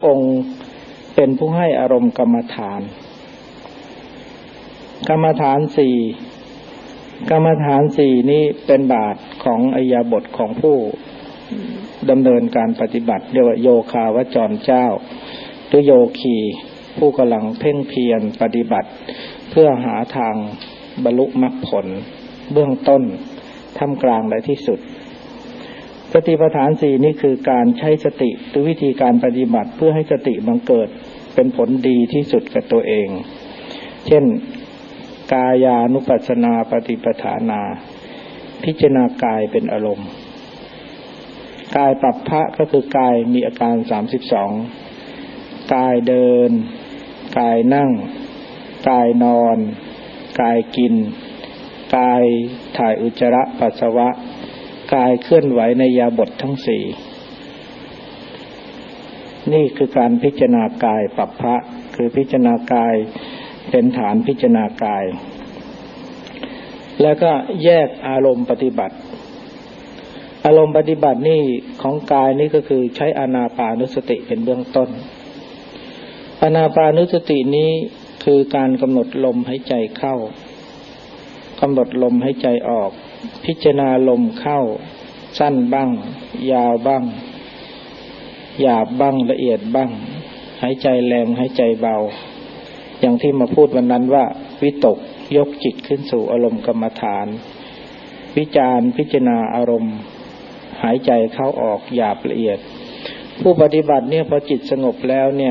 องค์เป็นผู้ให้อารมณ์กรรมฐานกรรมฐานสี่นี้เป็นบาทของอิริยาบถของผู้ดำเนินการปฏิบัติเรียกว่าโยคาวจรเจ้าหรือโยคีผู้กำลังเพ่งเพียรปฏิบัติเพื่อหาทางบรรลุมรรคผลเบื้องต้นท่ามกลางและที่สุดสติปัฏฐานสี่นี้คือการใช้สติหรือวิธีการปฏิบัติเพื่อให้สติบังเกิดเป็นผลดีที่สุดกับตัวเองเช่นกายานุปัสสนาปฏิปทานาพิจารณากายเป็นอารมณ์กายปัปพะก็คือกายมีอาการ32กายเดินกายนั่งกายนอนกายกินกายถ่ายอุจจาระปัสสาวะกายเคลื่อนไหวในอิริยาบถทั้งสี่นี่คือการพิจารณากายปัปพะคือพิจารณากายเป็นฐานพิจารณากายแล้วก็แยกอารมณ์ปฏิบัติอารมณ์ปฏิบัตินี่ของกายนี่ก็คือใช้อานาปานุสติเป็นเบื้องต้นอานาปานุสตินี้คือการกำหนดลมหายใจเข้ากำหนดลมหายใจออกพิจารณาลมเข้าสั้นบ้างยาวบ้างหยาบบ้างละเอียดบ้างหายใจแรงหายใจเบาอย่างที่มาพูดวันนั้นว่าวิตกยกจิตขึ้นสู่อารมณ์กรรมฐานวิจารพิจารณาอารมณ์หายใจเข้าออกหยาบละเอียดผู้ปฏิบัติเนี่ยพอจิตสงบแล้วเนี่ย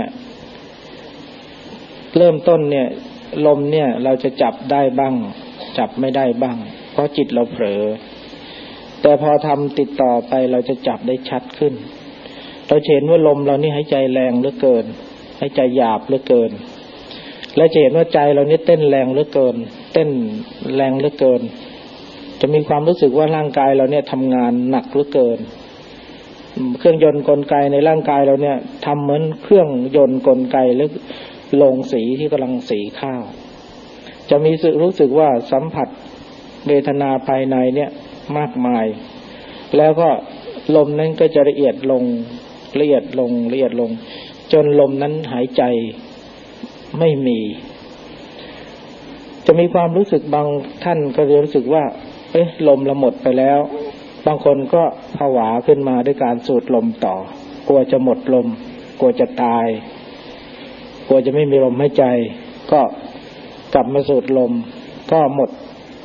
เริ่มต้นเนี่ยลมเนี่ยเราจะจับได้บ้างจับไม่ได้บ้างเพราะจิตเราเผลอแต่พอทำติดต่อไปเราจะจับได้ชัดขึ้นเราเห็นว่าลมเรานี่หายใจแรงเหลือเกินหายใจหยาบเหลือเกินและจะเห็นว่าใจเรานี่เต้นแรงเหลือเกินเต้นแรงเหลือเกินจะมีความรู้สึกว่าร่างกายเราเนี่ยทำงานหนักเหลือเกินเครื่องยนต์กลไกในร่างกายเราเนี่ยทำเหมือนเครื่องยนต์กลไกหรือโรงสีที่กำลังสีข้าวจะมีรู้สึกว่าสัมผัสเวทนาภายในเนี่ยมากมายแล้วก็ลมนั้นก็จะละเอียดลงละเอียดลงละเอียดลงจนลมนั้นหายใจไม่มีจะมีความรู้สึกบางท่านก็จะรู้สึกว่าลมละหมดไปแล้วบางคนก็ผวาขึ้นมาด้วยการสูดลมต่อกลัวจะหมดลมกลัวจะตายกลัวจะไม่มีลมหายใจก็กลับมาสูดลมก็หมด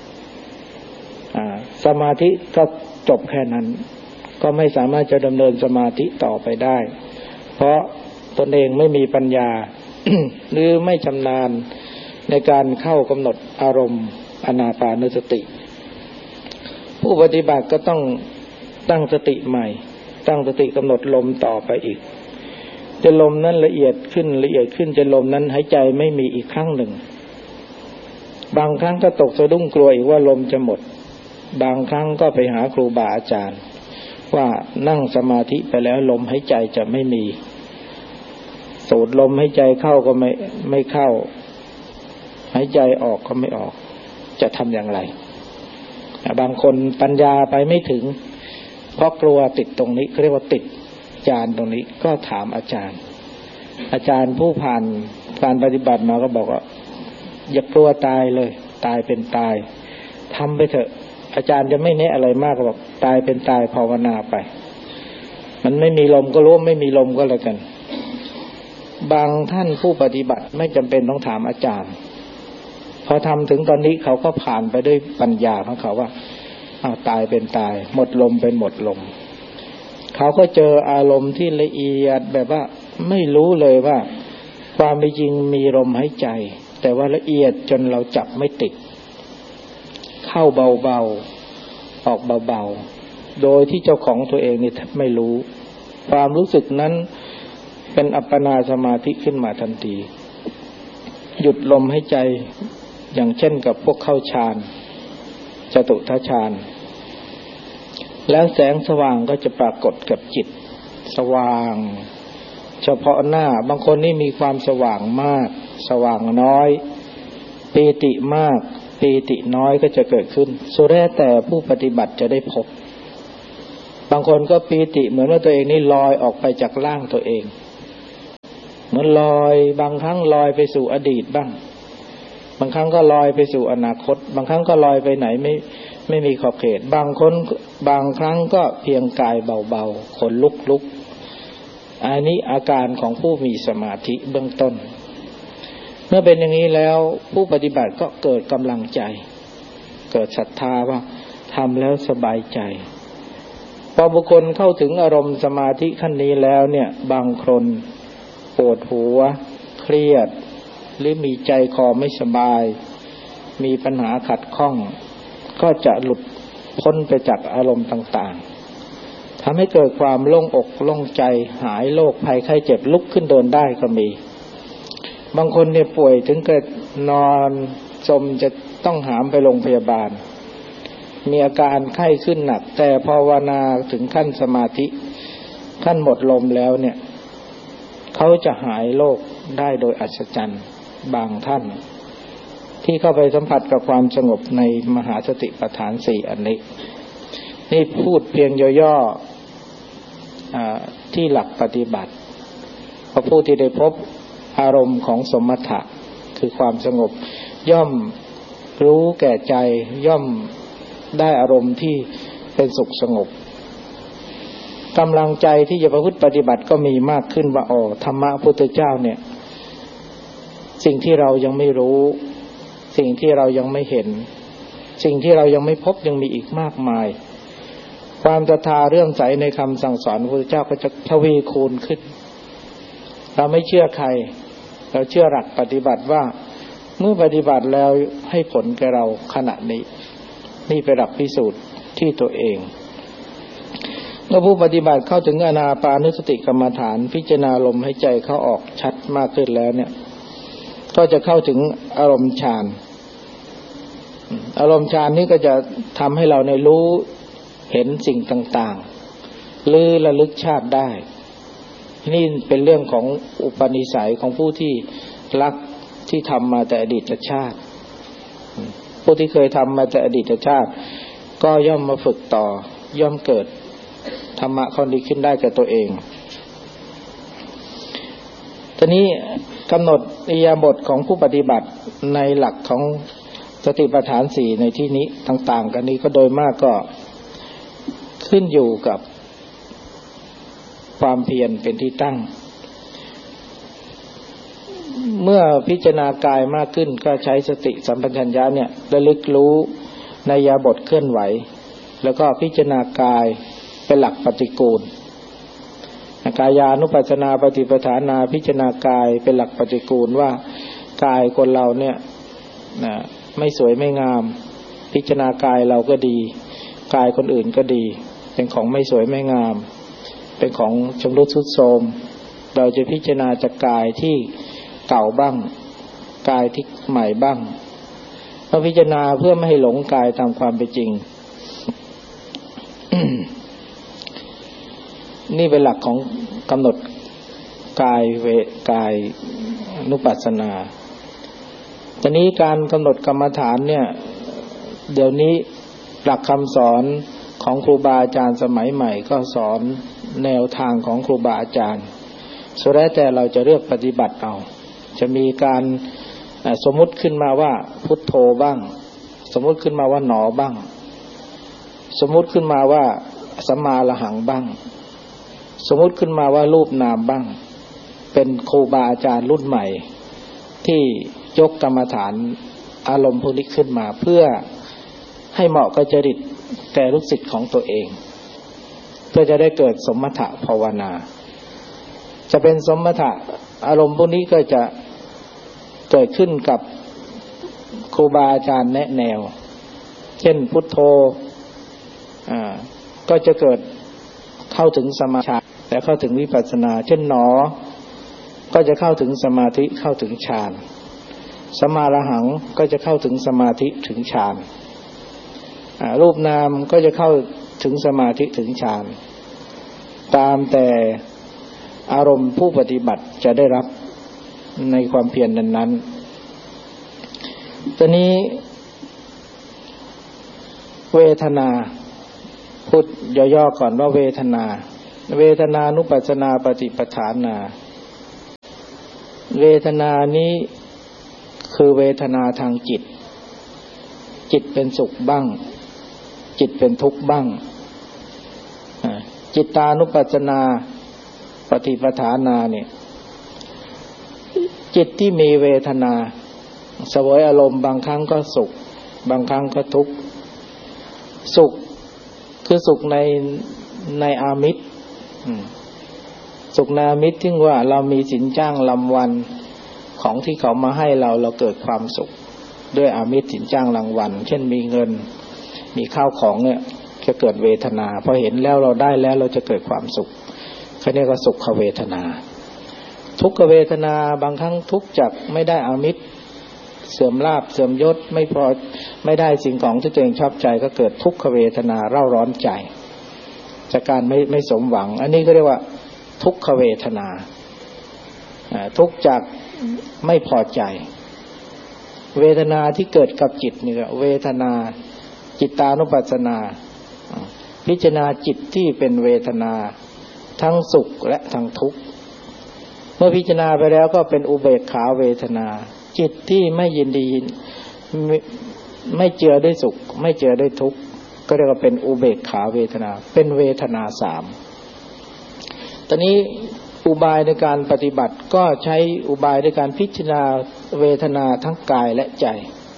สมาธิก็จบแค่นั้นก็ไม่สามารถจะดำเนินสมาธิต่อไปได้เพราะตนเองไม่มีปัญญา หรือไม่ชำนาญในการเข้ากำหนดอารมณ์อานาปานสติผู้ปฏิบัติก็ต้องตั้งสติใหม่ตั้งสติกำหนดลมต่อไปอีกจะลมนั้นละเอียดขึ้นละเอียดขึ้นจะลมนั้นหายใจไม่มีอีกครั้งหนึ่งบางครั้งก็ตกสะดุ้งกลัวอีกว่าลมจะหมดบางครั้งก็ไปหาครูบาอาจารย์ว่านั่งสมาธิไปแล้วลมหายใจจะไม่มีสูดลมหายใจเข้าก็ไม่เข้าหายใจออกก็ไม่ออกจะทำอย่างไรบางคนปัญญาไปไม่ถึงเพราะกลัวติดตรงนี้เขาเรียกว่าติดญาณตรงนี้ก็ถามอาจารย์ผู้ผ่านการปฏิบัติมาก็บอกว่าอย่ากลัวตายเลยตายเป็นตายทำไปเถอะอาจารย์จะไม่แนะอะไรมากก็บอกตายเป็นตายภาวนาไปมันไม่มีลมก็รู้ไม่มีลมก็แล้วกันบางท่านผู้ปฏิบัติไม่จำเป็นต้องถามอาจารย์พอทำถึงตอนนี้เขาก็ผ่านไปด้วยปัญญาของเขาว่าตายเป็นตายหมดลมเป็นหมดลมเขาก็เจออารมณ์ที่ละเอียดแบบว่าไม่รู้เลยว่าความเป็นจริงมีลมหายใจแต่ว่าละเอียดจนเราจับไม่ติดเข้าเบาๆออกเบาๆโดยที่เจ้าของตัวเองนี่ไม่รู้ความรู้สึกนั้นเป็นอัปปนาสมาธิขึ้นมาทันทีหยุดลมหายใจอย่างเช่นกับพวกเข้าฌานจตุทัชฌานแล้วแสงสว่างก็จะปรากฏกับจิตสว่างเฉพาะหน้าบางคนนี่มีความสว่างมากสว่างน้อยปีติมากปีติน้อยก็จะเกิดขึ้นสุดแท้แต่ผู้ปฏิบัติจะได้พบบางคนก็ปีติเหมือนว่าตัวเองนี่ลอยออกไปจากร่างตัวเองเหมือนลอยบางครั้งลอยไปสู่อดีตบ้างบางครั้งก็ลอยไปสู่อนาคตบางครั้งก็ลอยไปไหนไม่มีขอบเขตบางครั้งก็เพียงกายเบาๆขนลุกอันนี้อาการของผู้มีสมาธิเบื้องต้นเมื่อเป็นอย่างนี้แล้วผู้ปฏิบัติก็เกิดกำลังใจเกิดศรัทธาว่าทำแล้วสบายใจพอบุคคลเข้าถึงอารมณ์สมาธิขั้นนี้แล้วเนี่ยบางคนปวดหัวเครียดหรือมีใจคอไม่สบายมีปัญหาขัดข้องก็จะหลุดพ้นไปจากอารมณ์ต่างๆทำให้เกิดความโล่งอกโล่งใจหายโรคภัยไข้เจ็บลุกขึ้นเดินได้ก็มีบางคนเนี่ยป่วยถึงเกิดนอนจมจะต้องหามไปโรงพยาบาลมีอาการไข้ขึ้นหนักแต่ภาวนาถึงขั้นสมาธิขั้นหมดลมแล้วเนี่ยเขาจะหายโรคได้โดยอัศจรรย์บางท่านที่เข้าไปสัมผัสกับความสงบในมหาสติปัฏฐาน4อันนี้นี่พูดเพียงย่อๆที่หลักปฏิบัติพระผู้ที่ได้พบอารมณ์ของสมถะคือความสงบย่อมรู้แก่ใจย่อมได้อารมณ์ที่เป็นสุขสงบกำลังใจที่จะประพฤติปฏิบัติก็มีมากขึ้นว่าธรรมะพุทธเจ้าเนี่ยสิ่งที่เรายังไม่รู้สิ่งที่เรายังไม่เห็นสิ่งที่เรายังไม่พบยังมีอีกมากมายความศรัทธาเรื่องใสในคำสั่งสอนพระพุทธเจ้าก็จะทวีคูณขึ้นเราไม่เชื่อใครเราเชื่อหลักปฏิบัติว่าเมื่อปฏิบัติแล้วให้ผลแก่เราขณะนี้นี่เป็นหลักพิสูจน์ที่ตัวเองเมื่อผู้ปฏิบัติเข้าถึงอานาปานสติกรรมฐานพิจารณาลมให้ใจเข้าออกชัดมากขึ้นแล้วเนี่ยก็จะเข้าถึงอารมณ์ฌานอารมณ์ฌานนี้ก็จะทำให้เราในรู้เห็นสิ่งต่างๆหรือระลึกชาติได้นี่เป็นเรื่องของอุปนิสัยของผู้ที่รักที่ทำมาแต่อดีตชาติผู้ที่เคยทำมาแต่อดีตชาติก็ย่อมมาฝึกต่อย่อมเกิดธรรมะข้อนี้ขึ้นได้กับตัวเองทีนี้กำหนดอิริยาบถของผู้ปฏิบัติในหลักของสติปัฏฐาน4ในที่นี้ต่างๆกันนี้ก็โดยมากก็ขึ้นอยู่กับความเพียรเป็นที่ตั้งเมื่อพิจารณากายมากขึ้นก็ใช้สติสัมปชัญญะเนี่ยระลึกรู้ในอิริยาบถเคลื่อนไหวแล้วก็พิจารณากายเป็นหลักปฏิกูลกายานุปัสสนาปฏิปทานาพิจารณากายเป็นหลักปฏิกูลว่ากายคนเราเนี่ยไม่สวยไม่งามพิจารณากายเราก็ดีกายคนอื่นก็ดีเป็นของไม่สวยไม่งามเป็นของชำรุดทรุดโทรมเราจะพิจารณาจากกายที่เก่าบ้างกายที่ใหม่บ้างเราพิจารณาเพื่อไม่ให้หลงกายตามความเป็นจริง นี่เป็นหลักของกำหนดกายนุปัสสนาตอนนี้การกำหนดกรรมฐานเนี่ยเดี๋ยวนี้หลักคำสอนของครูบาอาจารย์สมัยใหม่ก็สอนแนวทางของครูบาอาจารย์สุดแล้วแต่เราจะเลือกปฏิบัติเอาจะมีการสมมุติขึ้นมาว่าพุทโธบ้างสมมุติขึ้นมาว่าหนอบ้างสมมุติขึ้นมาว่าสัมมาอรหังบ้างสมมุติขึ้นมาว่ารูปนามบ้างเป็นครูบาอาจารย์รุ่นใหม่ที่ยกกรรมฐานอารมณ์พวกนี้ขึ้นมาเพื่อให้เหมาะกับจริตแก่ลูกศิษย์ของตัวเองเพื่อจะได้เกิดสมถะภาวนาจะเป็นสมถะอารมณ์พวกนี้ก็จะเกิดขึ้นกับครูบาอาจารย์แนะแนวเช่นพุทโธก็จะเกิดเข้าถึงสมาธิแต่เข้าถึงวิปัสสนาเช่นหนอก็จะเข้าถึงสมาธิเข้าถึงฌานสัมมาอรหังก็จะเข้าถึงสมาธิถึงฌานรูปนามก็จะเข้าถึงสมาธิถึงฌานตามแต่อารมณ์ผู้ปฏิบัติจะได้รับในความเพียรนั้นๆตอนนี้เวทนาพูดย่อๆก่อนว่าเวทนานุปัสสนาปฏิปทานาเวทนานี้คือเวทนาทางจิตจิตเป็นสุขบ้างจิตเป็นทุกข์บ้างจิตตานุปัสสนาปฏิปทานาเนี่ยจิตที่มีเวทนาเสวยอารมณ์บางครั้งก็สุขบางครั้งก็ทุกข์สุขคือสุขในอามิตรสุขในอามิตรที่ว่าเรามีสินจ้างรางวัลของที่เขามาให้เราเกิดความสุขด้วยอามิตรสินจ้างรางวัลเช่นมีเงินมีข้าวของเนี่ยจะเกิดเวทนาพอเห็นแล้วเราได้แล้วเราจะเกิดความสุขเขาเรียกว่าสุขเวทนาทุกขเวทนาบางครั้งทุกข์จากไม่ได้อามิตรเสื่อมลาภเสื่อมยศไม่พอไม่ได้สิ่งของที่ตัวเองชอบใจก็เกิดทุกขเวทนาเร่าร้อนใจจากการไม่สมหวังอันนี้ก็เรียกว่าทุกขเวทนาทุกข์จากไม่พอใจเวทนาที่เกิดกับจิตนี่ก็เวทนาจิตตานุปัสสนาพิจารณาจิตที่เป็นเวทนาทั้งสุขและทั้งทุกข์เมื่อพิจารณาไปแล้วก็เป็นอุเบกขาเวทนาจิตที่ไม่ยินดีไม่เจือด้วยสุขไม่เจือด้วยทุกข์ก็เรียกว่าเป็นอุเบกขาเวทนาเป็นเวทนาสามตอนนี้อุบายในการปฏิบัติก็ใช้อุบายในการพิจารณาเวทนาทั้งกายและใจ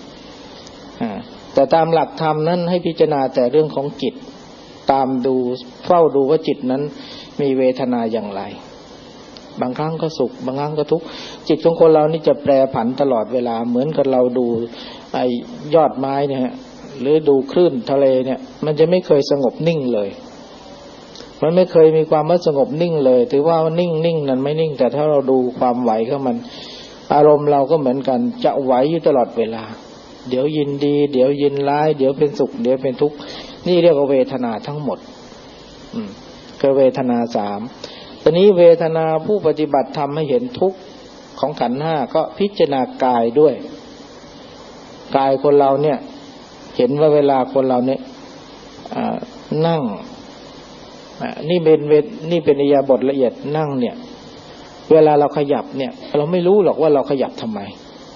แต่ตามหลักธรรมนั้นให้พิจารณาแต่เรื่องของจิตตามดูเฝ้าดูว่าจิตนั้นมีเวทนาอย่างไรบางครั้งก็สุขบางครั้งก็ทุกข์จิตของคนเรานี่จะแปรผันตลอดเวลาเหมือนกับเราดูไอ้ยอดไม้เนี่ยหรือดูคลื่นทะเลเนี่ยมันจะไม่เคยสงบนิ่งเลยมันไม่เคยมีความสงบนิ่งเลยถือว่านิ่งนั้นไม่นิ่งแต่ถ้าเราดูความไหวของมันอารมณ์เราก็เหมือนกันจะไหวอยู่ตลอดเวลาเดี๋ยวยินดีเดี๋ยวยินร้ายเดี๋ยวเป็นสุขเดี๋ยวเป็นทุกข์นี่เรียกว่าเวทนาทั้งหมดคือเวทนาสามตอนนี้เวทนาผู้ปฏิบัติทำให้เห็นทุกข์ของขันธ์ห้าก็พิจารณากายด้วยกายคนเราเนี่ยเห็นว่าเวลาคนเราเนี่ยนั่งนี่เป็นอิริยาบถละเอียดนั่งเนี่ยเวลาเราขยับเนี่ยเราไม่รู้หรอกว่าเราขยับทำไม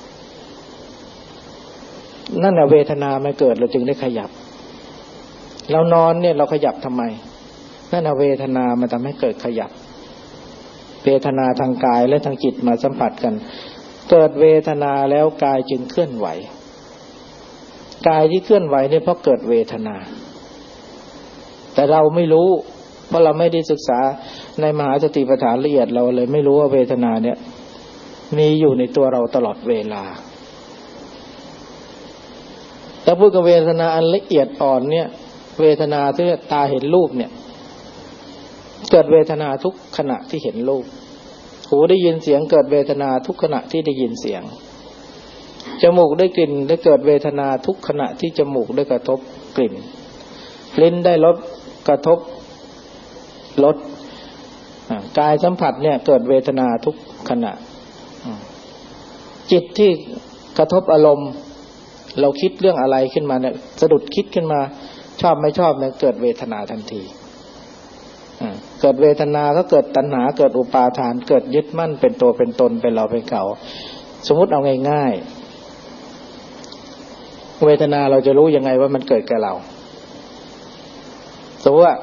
นั่นแหละเวทนามันเกิดเราจึงได้ขยับเรานอนเนี่ยเราขยับทำไมนั่นแหละเวทนามันทำให้เกิดขยับเวทนาทางกายและทางจิตมาสัมผัสกันเกิดเวทนาแล้วกายจึงเคลื่อนไหวกายที่เคลื่อนไหวเนี่ยเพราะเกิดเวทนาแต่เราไม่รู้เพราะเราไม่ได้ศึกษาในมหาสติปัฏฐานละเอียดเราเลยไม่รู้ว่าเวทนาเนี่ยมีอยู่ในตัวเราตลอดเวลาแต่พูดกับเวทนาอันละเอียดอ่อนเนี่ยเวทนาที่ตาเห็นรูปเนี่ยเกิดเวทนาทุกขณะที่เห็นรูปหูได้ยินเสียงเกิดเวทนาทุกขณะที่ได้ยินเสียงจมูกได้กลิ่นได้เกิดเวทนาทุกขณะที่จมูกได้กระทบกลิ่นลิ้นได้รสกระทบรสกายสัมผัสเนี่ยเกิดเวทนาทุกขณะจิตที่กระทบอารมณ์เราคิดเรื่องอะไรขึ้นมาเนี่ยสะดุดคิดขึ้นมาชอบไม่ชอบเนี่ยเกิดเวทนาทันทีเกิดเวทนาก็เกิดตัณหาเกิดอุปาทานเกิดยึดมั่นเป็นตัวเป็นตนเป็นเราเป็นเขาสมมุติเอาง่ายๆเวทนาเราจะรู้ยังไงว่ามันเกิดกับเราสมมติว่า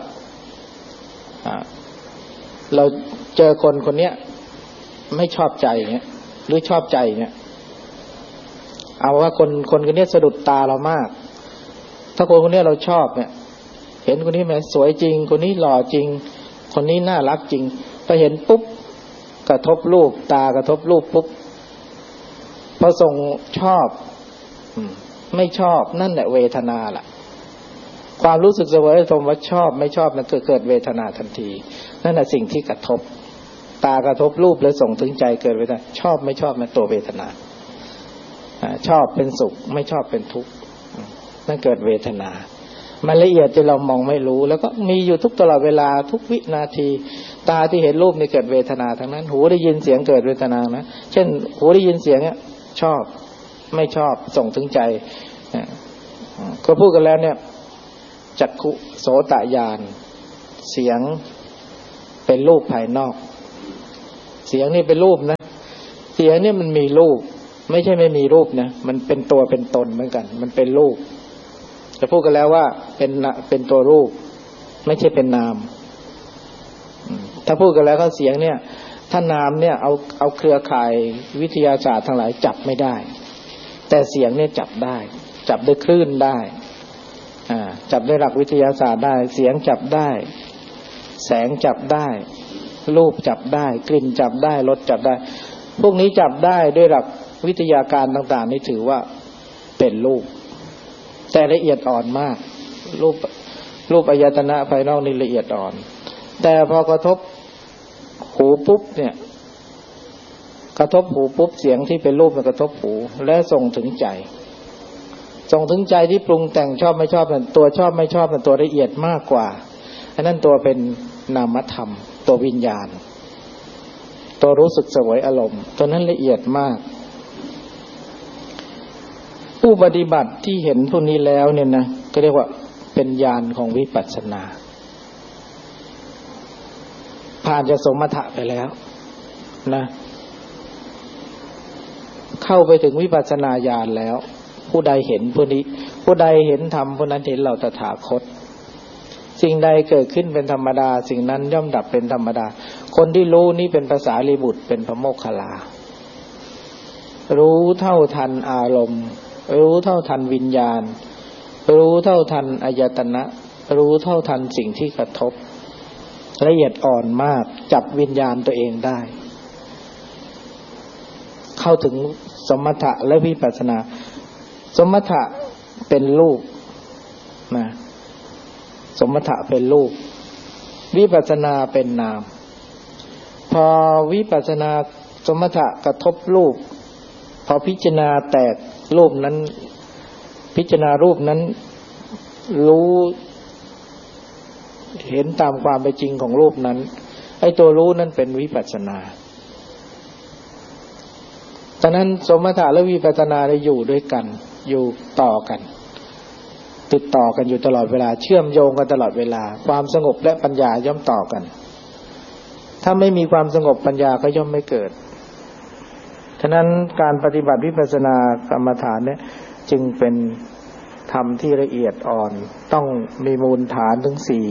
เราเจอคนคนนี้ไม่ชอบใจอย่างเงี้ยหรือชอบใจอย่างเงี้ยเอาว่าคนคนนี้สะดุดตาเรามากถ้าคนคนนี้เราชอบเนี่ยเห็นคนนี้แหมสวยจริงคนนี้หล่อจริงคนนี้น่ารักจริงพอเห็นปุ๊บกระทบรูปตากระทบรูปปุ๊บพอส่งชอบไม่ชอบนั่นแหละเวทนาล่ะความรู้สึกเสวยอารมณ์ว่าชอบไม่ชอบมันเกิดเวทนาทันทีนั่นแหละสิ่งที่กระทบตากระทบรูปแล้วส่งถึงใจเกิดเวทนาชอบไม่ชอบมันตัวเวทนาชอบเป็นสุขไม่ชอบเป็นทุกข์นั่นเกิดเวทนามันละเอียดจนเรามองไม่รู้แล้วก็มีอยู่ทุกตลอดเวลาทุกวินาทีตาที่เห็นรูปนี่เกิดเวทนาทั้งนั้นหูได้ยินเสียงเกิดเวทนานะเช่นหูได้ยินเสียงเนี่ยชอบไม่ชอบส่งถึงใจก็พูดกันแล้วเนี่ยจักขุโสตญาณเสียงเป็นรูปภายนอกเสียงนี่เป็นรูปนะที่สียงเนี่ยมันมีรูปไม่ใช่ไม่มีรูปนะมันเป็นตัวเป็นตนเหมือนกันมันเป็นรูปจะพูดกันแล้วว่าเป็นตัวรูปไม่ใช่เป็นนามถ้าพูดกันแล้วก็เสียงเนี่ยถ้านามเนี่ยเอาเครือข่ายวิทยาศาสตร์ทั้งหลายจับไม่ได้แต่เสียงเนี่ยจับได้จับด้วยคลื่นได้จับด้วยหลักวิทยาศาสตร์ได้เสียงจับได้แสงจับได้รูปจับได้กลิ่นจับได้รสจับได้พวกนี้จับได้ด้วยหลักวิทยาการต่างๆนี่ถือว่าเป็นรูปแต่ละเอียดอ่อนมากรูปอายตนะภายนอกนี่ละเอียดอ่อนแต่พอกระทบหูปุ๊บเนี่ยกระทบหูปุ๊บเสียงที่เป็นรูปมันกระทบหูและส่งถึงใจส่งถึงใจที่ปรุงแต่งชอบไม่ชอบนั่นตัวชอบไม่ชอบนั่นตัวละเอียดมากกว่าอันนั้นตัวเป็นนามธรรมตัววิญญาณตัวรู้สึกเสวยอารมณ์ตัวนั้นละเอียดมากผู้ปฏิบัติที่เห็นพวกนี้แล้วเนี่ยนะก็เรียกว่าเป็นญาณของวิปัสสนาผ่านจากสมถะไปแล้วนะเข้าไปถึงวิปัสสนาญาณแล้วผู้ใดเห็นผู้นี้ผู้ใดเห็นธรรมผู้นั้นเห็นเราตถาคตสิ่งใดเกิดขึ้นเป็นธรรมดาสิ่งนั้นย่อมดับเป็นธรรมดาคนที่รู้นี้เป็นภาษาลีบุตรเป็นพระโมคคัลลารู้เท่าทันอารมณ์รู้เท่าทันวิญญาณรู้เท่าทันอายตนะรู้เท่าทันสิ่งที่กระทบละเอียดอ่อนมากจับวิญญาณตัวเองได้เข้าถึงสมถะและวิปัสสนาสมถะเป็นรูปนะสมถะเป็นรูปวิปัสสนาเป็นนามพอวิปัสสนาสมถะกระทบรูปพอพิจารณาแตกรูปนั้นพิจารณารูปนั้นรู้เห็นตามความเป็นจริงของรูปนั้นไอ้ตัวรู้นั้นเป็นวิปัสสนาฉะนั้นสมถะและวิปัสสนาได้อยู่ด้วยกันอยู่ต่อกันติดต่อกันอยู่ตลอดเวลาเชื่อมโยงกันตลอดเวลาความสงบและปัญญาย่อมต่อกันถ้าไม่มีความสงบปัญญาก็ย่อมไม่เกิดฉะนั้นการปฏิบัติวิปัสสนากรรมฐานเนี่ยจึงเป็นธรรมที่ละเอียดอ่อนต้องมีมูลฐานถึง4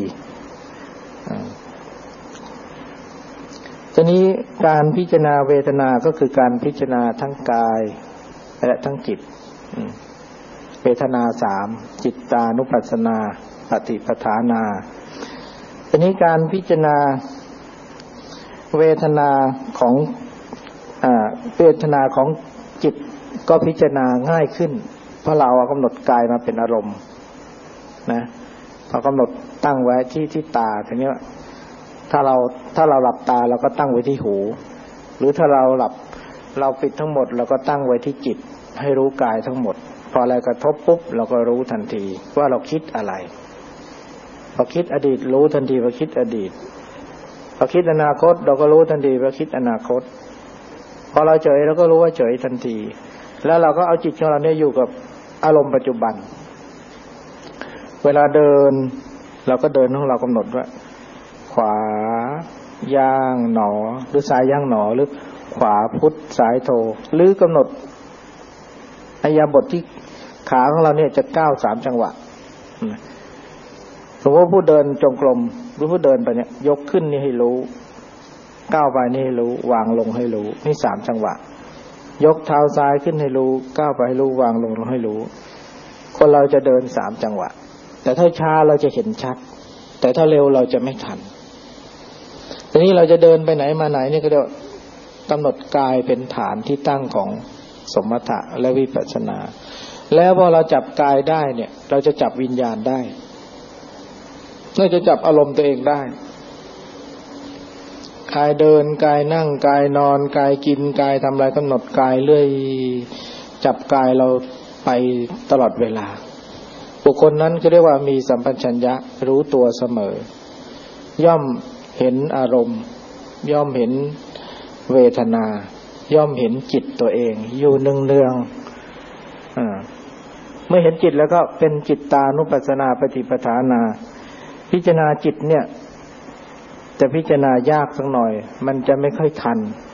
ทีนี้การพิจารณาเวทนาก็คือการพิจารณาทั้งกายและทั้งจิตเวทนา3จิตตานุปัสสนาปฏิปทานาทีนี้การพิจารณาเวทนาของเวทนาของจิตก็พิจารณาง่ายขึ้นเพราะเรากำหนดกายมาเป็นอารมณ์นะพอกำหนดตั้งไว้ที่ตาทีนี้ถ้าเราหลับตาเราก็ตั้งไว้ที่หูหรือถ้าเราปิดทั้งหมดเราก็ตั้งไว้ที่จิตให้รู้กายทั้งหมดพออะไรกระทบปุ๊บเราก็รู้ทันทีว่าเราคิดอะไรพอคิดอดีตรู้ทันทีว่าคิดอดีตพอคิดอนาคตเราก็รู้ทันทีว่าคิดอนาคตพอเราเฉยเราก็รู้ว่าเฉยทันทีแล้วเราก็เอาจิตของเราเนี่ยอยู่กับอารมณ์ปัจจุบันเวลาเดินเราก็เดินของเรากำหนดว่าขวาย่างหนอหรือซ้ายย่างหนอหรือขวาพุทธซ้ายโทหรือกำหนดอิริยาบถที่ขาของเราเนี่ยจะก้าว3จังหวะสมมติว่าผู้เดินจงกรมหรือผู้เดินไปเนี่ยยกขึ้นนี่ให้รู้ก้าวไปนี่ให้รู้วางลงให้รู้นี่3จังหวะยกเท้าซ้ายขึ้นให้รู้ก้าวไปให้รู้วางลงให้รู้คนเราจะเดิน3จังหวะแต่ถ้าช้าเราจะเห็นชัดแต่ถ้าเร็วเราจะไม่ทันทีนี้เราจะเดินไปไหนมาไหนนี่ก็เรียกกำหนดกายเป็นฐานที่ตั้งของสมถะและวิปัสสนาแล้วพอเราจับกายได้เนี่ยเราจะจับวิญญาณได้เราจะจับอารมณ์ตัวเองได้กายเดินกายนั่งกายนอนกายกินกายทำอะไรกำหนดกายเรื่อยจับกายเราไปตลอดเวลาบุคคลนั้นก็เรียกว่ามีสัมปชัญญะรู้ตัวเสมอย่อมเห็นอารมณ์ย่อมเห็นเวทนาย่อมเห็นจิตตัวเองอยู่เนืองๆเมื่อเห็นจิตแล้วก็เป็นจิตตานุปัสสนาปฏิปทานาพิจารณาจิตเนี่ยจะพิจารณายากสักหน่อยมันจะไม่ค่อยทัน